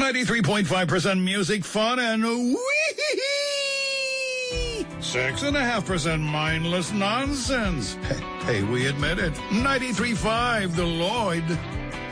93.5% music, fun, and wee 6.5% mindless nonsense. Hey, we admit it. 93.5 The Lloyd.